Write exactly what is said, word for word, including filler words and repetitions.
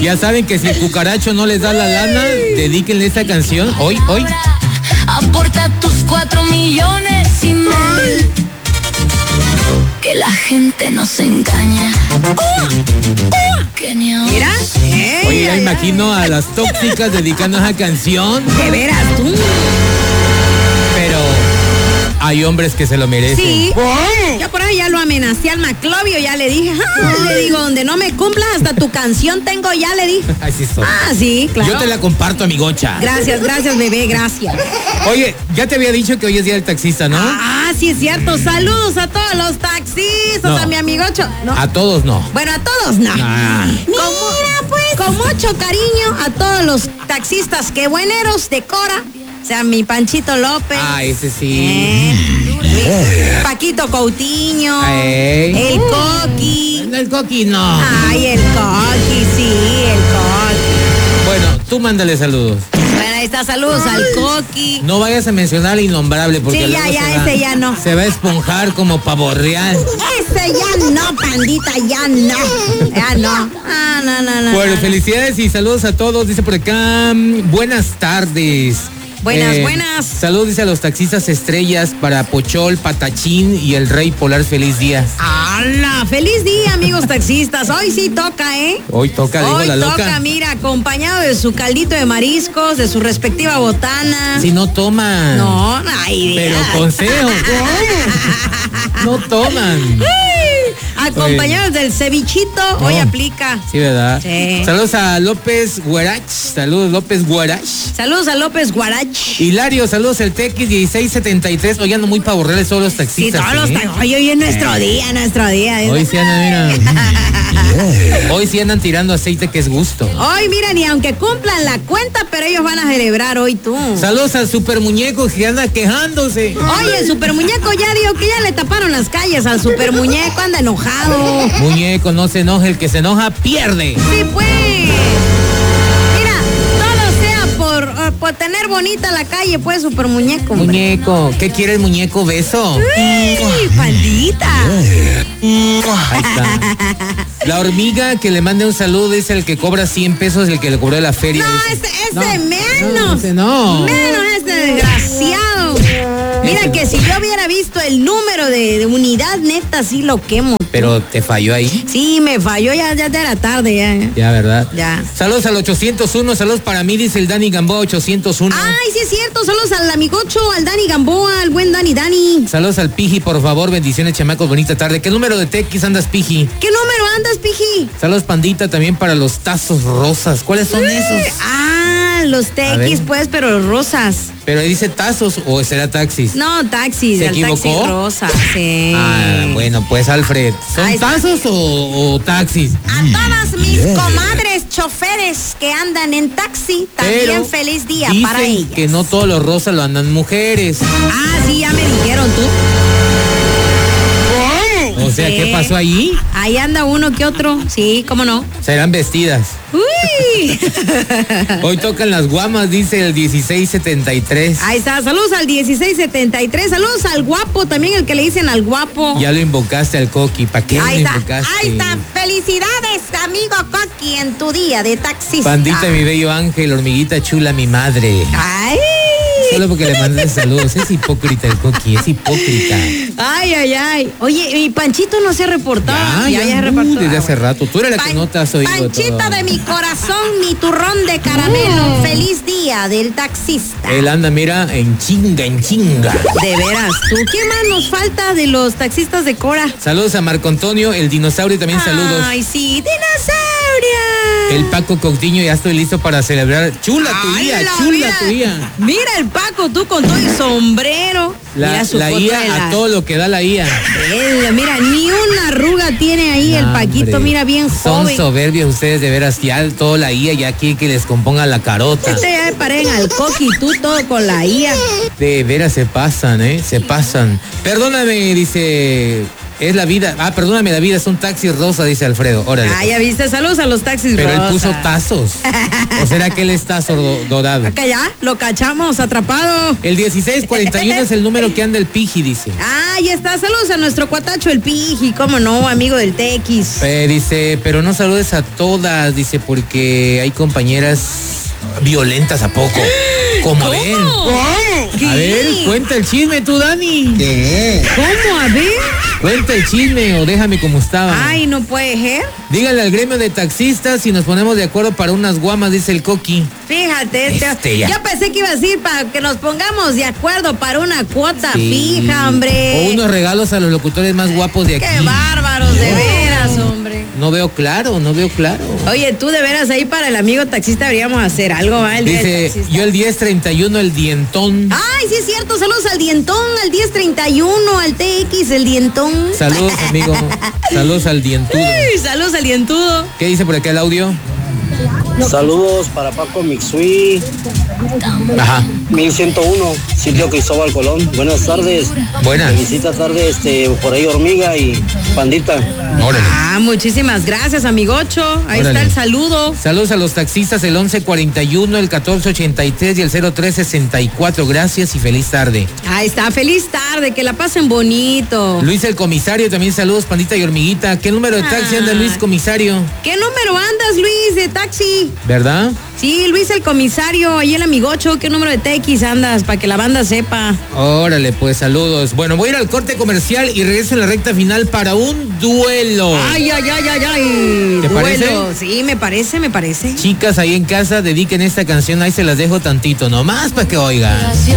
Ya saben que si el cucaracho no les da la lana, dedíquenle esta canción. Hoy, hoy. Aporta tus cuatro millones y medio. Que la gente no se engaña. Que ni Mira. Ey, Oye, ya ay, imagino a las tóxicas dedicando esa canción. De veras, tú. Pero hay hombres que se lo merecen. Sí. Yo por ahí ya lo amenacé al Maclovio, ya le dije, ah, le digo, donde no me cumplas hasta tu canción tengo, ya le dije. Así soy. Ah, sí, claro. Yo te la comparto, amigocha. Gracias, gracias, bebé, gracias. Oye, ya te había dicho que hoy es día del taxista, ¿no? Ah, sí es cierto. Saludos a todos los taxistas, No. a mi amigocho. No. A todos no. Bueno, a todos no. Ah. Mira, pues. Con mucho cariño a todos los taxistas que bueneros de Cora. O sea, mi Panchito López. Ah, ese sí. Eh, mi Paquito Coutinho. Ey. El Coqui. El Coqui no. Ay, el Coqui, sí, el Coqui. Bueno, tú mándale saludos. Bueno, ahí está, saludos al Coqui. No vayas a mencionar el innombrable porque Sí, ya, luego ya, se va- ese ya no. Se va a esponjar como pavo real. Ese ya no, pandita, ya no. Ya no. Ah, no, no, no. Bueno, no. felicidades y saludos a todos. Dice por acá, mm, buenas tardes. Buenas, buenas. Saludos, dice a los taxistas estrellas para Pochol, Patachín y el Rey Polar. Feliz día. ¡Hala! ¡Feliz día, amigos taxistas! Hoy sí toca, ¿eh? Hoy toca, dijo Hoy la toca, loca. mira, acompañado de su caldito de mariscos, de su respectiva botana. Si no toman. No, ay, Pero mira. consejo. No toman. Acompañados del cevichito, hoy Oh. aplica. Sí, ¿verdad? Sí. Saludos a López Guarach. Saludos, López Guarach. Saludos a López Guarach. Hilario, saludos el T X dieciséis setenta y tres. Hoy ando muy pavorreales todos los Sí, taxistas. todos los ¿eh? ta- Hoy, hoy es nuestro día, nuestro día. ¿eh? Hoy sí andan, mira. Hoy sí andan tirando aceite que es gusto. Hoy, mira, ni aunque cumplan la cuenta, pero ellos van a celebrar hoy tú. Saludos al super muñeco que anda quejándose. Oye, el super muñeco ya dijo que ya le taparon las calles al super muñeco, anda enojado. Muñeco, no se enoje, el que se enoja pierde. Sí, pues. Mira, todo sea por, uh, por tener bonita la calle, pues, super muñeco. hombre. Muñeco, ¿qué quiere el muñeco? Beso. Uy, pandita. Ahí está. La hormiga que le mande un saludo es el que cobra cien pesos, el que le cobró la feria. No, dice. ese, ese No, menos. no, ese no. Menos ese desgraciado. Mira Ese- que si yo hubiera visto el número de, de unidad, neta, sí lo quemo. Pero te falló ahí. Sí, me falló, ya, ya era tarde, ya. Ya, ¿verdad? Ya. Saludos al ochocientos uno, saludos para mí, dice el Dani Gamboa ochocientos uno. Ay, sí es cierto, saludos al amigocho, al Dani Gamboa, al buen Dani Dani. Saludos al Piji, por favor, bendiciones, chamacos, bonita tarde. ¿Qué número de T X andas, Piji? ¿Qué número andas, Piji? Saludos, Pandita, también para los tazos rosas. ¿Cuáles son esos? Ah, los A ver. T X, pues, pero rosas. Pero ahí dice tazos o será taxis. No, taxis, ¿Se el equivocó? taxi rosa, sí. Ah, bueno, pues Alfred, ¿son Ahí está. tazos o, o taxis? A todas mis comadres choferes que andan en taxi, también Pero feliz día dicen para ellas. que no todos los rosas lo andan mujeres. Ah, sí, ya me dijeron tú. O sea, Sí. ¿qué pasó ahí? Ahí anda uno que otro, sí, cómo no. Serán vestidas. Uy. Hoy tocan las guamas, dice el dieciséis setenta y tres. Ahí está, saludos al dieciséis setenta y tres, saludos al guapo, también el que le dicen al guapo. Ya lo invocaste al Coqui, ¿para qué Ahí lo está, invocaste? ahí está, felicidades amigo Coqui en tu día de taxista. Pandita, mi bello ángel, hormiguita chula, mi madre. Ay. Solo porque le mandas saludos. Es hipócrita el Coqui, es hipócrita. Ay, ay, ay. Oye, mi Panchito no se ha reportado. Ya, ya, se uh, reportó. desde Ah, hace rato. Tú eres la que Pan- no te has oído Panchito todo. de mi corazón, mi turrón de caramelo. Feliz día del taxista. Él anda, mira, en chinga, en chinga. De veras, ¿tú qué más nos falta de los taxistas de Cora? Saludos a Marco Antonio, el dinosaurio también saludos. Ay, sí, dinosaurio. El Paco Coutinho, ya estoy listo para celebrar. Chula tu Ay, día, la chula vida. tu día. Mira el Paco, tú con todo el sombrero. La, Mira su la foto I A de la- a todo lo que da la I A. Él, mira, ni una arruga tiene ahí el No, Paquito, hombre. mira, bien Son joven. soberbios ustedes, de veras. Ya todo la I A ya quiere que les componga la carota. Este ya me paré en al Coqui, tú todo con la I A. De veras se pasan, ¿eh? Se pasan. Perdóname, dice Es la vida. Ah, perdóname, la vida es un taxi rosa, dice Alfredo. Órale. Ah, ya viste, saludos a los taxis Pero rosa. él puso tazos. ¿O será que él es tazo do- dorado? Acá ya, lo cachamos, atrapado. El dieciséis cuarenta y uno es el número que anda el Piji, dice. Ah, ya está, saludos a nuestro cuatacho, el Piji, cómo no, amigo del Tequis. Eh, dice, pero no saludes a todas, dice, porque hay compañeras violentas, ¿a poco? Como ¿Cómo? él. ¿Qué? A ver, cuenta el chisme tú, Dani. ¿Cómo? A ver. Cuenta el chisme o déjame como estaba. Ay, no puede ser. Díganle al gremio de taxistas si nos ponemos de acuerdo para unas guamas, dice el Coqui. Fíjate, Este te- ya. yo pensé que iba a decir para que nos pongamos de acuerdo para una cuota Sí. fija, hombre. O unos regalos a los locutores más guapos de aquí. Qué bárbaros, de veras, hombre. No veo claro, no veo claro. Oye, tú de veras ahí para el amigo taxista deberíamos hacer algo, ¿va? El día del Dice, taxista. yo el diez treinta y uno el dientón. Ay, sí es cierto, saludos al dientón, al diez treinta y uno, al T X, el dientón. Saludos, amigo. Saludos al dientudo. Ay, saludos al dientudo. ¿Qué dice por acá el audio? Saludos para Paco Mixui, Ajá. mil ciento uno, sitio Cristóbal Colón. Buenas tardes. Buenas. Me visita tarde este, por ahí Hormiga y Pandita. Órale. Ah, muchísimas gracias, amigocho. Ahí Órale. está el saludo. Saludos a los taxistas, el once cuarenta y uno, el catorce ochenta y tres y el cero tres sesenta y cuatro. Gracias y feliz tarde. Ahí está, feliz tarde, que la pasen bonito. Luis el comisario, también saludos, Pandita y Hormiguita. ¿Qué número de taxi anda Luis comisario? ¿Qué número andas, Luis, de taxi? ¿Verdad? Sí, Luis el comisario, ahí el amigocho, ¿qué número de T X andas? Para que la banda sepa. Órale, pues saludos. Bueno, voy a ir al corte comercial y regreso en la recta final para un duelo. Ay, ay, ay, ay, ay. ¿Te parece? Duelo. Sí, me parece, me parece. Chicas ahí en casa, dediquen esta canción, ahí se las dejo tantito, nomás para que oigan.